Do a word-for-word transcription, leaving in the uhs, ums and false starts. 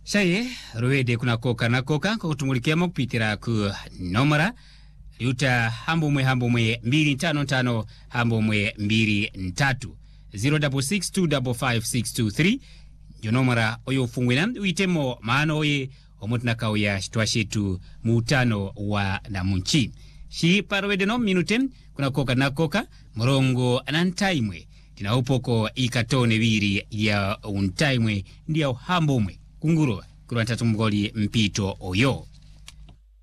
Shaye ruwede kuna koka na koka kwa kutumulikia mokupitira ku nomara liuta hambo mwe hambo mwe mbili tano tano hambo mwe mbili ntatu zero six six two five five six two three ndio nomara oyo fungwena uitemo maana oye omutina kauya shitwa shetu mutano wa na munchi shi parwede no minute kuna koka na koka morongo anantaimwe tina upoko ikatone biri ya untaimwe ndia hambo mwe kunguro kurwa tatu mgoli mpito oyo.